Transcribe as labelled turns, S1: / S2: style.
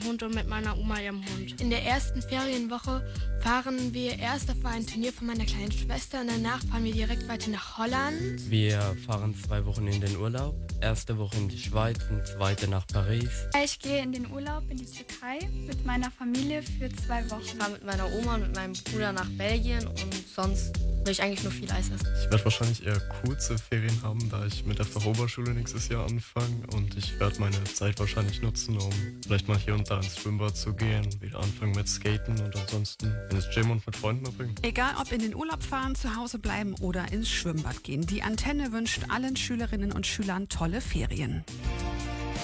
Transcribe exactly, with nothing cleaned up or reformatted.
S1: Hund und mit meiner Oma ihrem Hund.
S2: In der ersten Ferienwoche fahren wir erst auf ein Turnier von meiner kleinen Schwester und danach fahren wir direkt weiter nach Holland.
S3: Wir fahren zwei Wochen in den Urlaub. Erste Woche in die Schweiz und zweite nach Paris.
S4: Ich gehe in den Urlaub in die Türkei mit meiner Familie für zwei Wochen.
S1: Ich fahre mit meiner Oma und mit meinem Bruder nach Belgien und sonst will ich eigentlich nur viel Eis essen.
S5: Ich werde wahrscheinlich eher kurze Ferien haben, da ich mit der Fachoberschule nächstes Jahr anfange und ich werde meine Zeit wahrscheinlich nutzen, um vielleicht mal hier und da ins Schwimmbad zu gehen, wieder anfangen mit Skaten und ansonsten ins Gym und mit Freunden verbringen.
S6: Egal ob in den Urlaub fahren, zu Hause bleiben oder ins Schwimmbad gehen, die Antenne wünscht allen Schülerinnen und Schülern tolle Ferien.